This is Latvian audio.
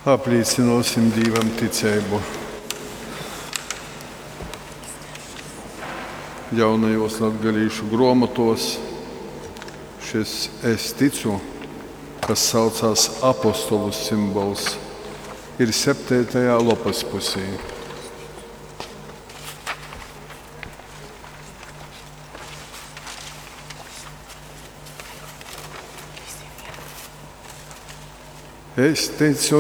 Apliecinosim Dievam ticību. Jaunajos latgalīšu grāmatos šis es ticu, kas saucās apostolu simbols, ir 7. lapas pusē. Es ticu